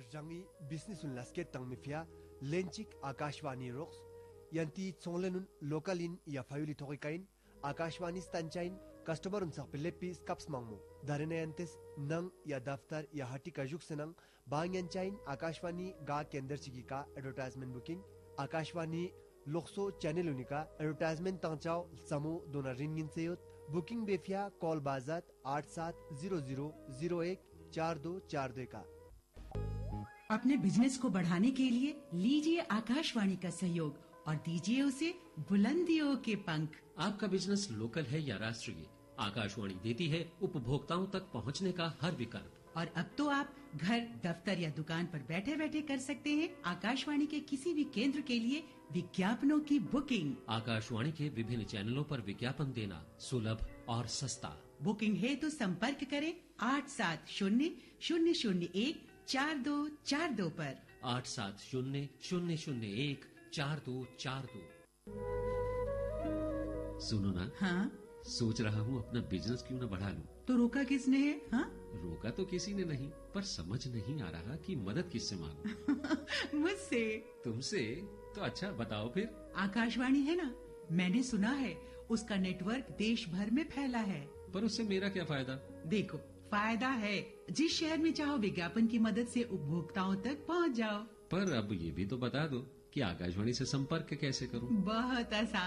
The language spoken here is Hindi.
rangi business un lasket tang mifia lenchik akashwani rox yanti tsonglenun localin ya fayuli thokikain akashwani stanchain customer un sak pelepi skaps mangmo darenayantes nang ya daftar ya hati kajuk senang bangyan chain akashwani ga kender chigi ka advertisement booking akashwani lokso channel unika advertisement tangchao samu dona ringin seyot booking बेफिया call बाजात 8700014242 का। अपने बिजनेस को बढ़ाने के लिए लीजिए आकाशवाणी का सहयोग और दीजिए उसे बुलंदियों के पंख। आपका बिजनेस लोकल है या राष्ट्रीय, आकाशवाणी देती है उपभोक्ताओं तक पहुंचने का हर विकल्प। और अब तो आप घर, दफ्तर या दुकान पर बैठे बैठे कर सकते हैं आकाशवाणी के किसी भी केंद्र के लिए विज्ञापनों की बुकिंग। आकाशवाणी के विभिन्न चैनलों पर विज्ञापन देना सुलभ और सस्ता। बुकिंग है तो संपर्क करें 8700014242 पर। 8700014242। सुनो ना, हाँ, सोच रहा हूँ अपना बिजनेस क्यों न बढ़ा लूं। तो रोका किसने है? हाँ? रोका तो किसी ने नहीं, पर समझ नहीं आ रहा कि मदद किससे मांगूं। मुझसे। तुमसे? तो अच्छा बताओ फिर। आकाशवाणी है ना, मैंने सुना है उसका नेटवर्क देश भर में फैला है। पर उससे मेरा क्या फायदा? देखो, फायदा है, जिस शहर में चाहो विज्ञापन की मदद से उपभोक्ताओं तक पहुंच जाओ। पर अब ये भी तो बता दो कि आकाशवाणी से संपर्क कैसे करूं? बहुत आसान।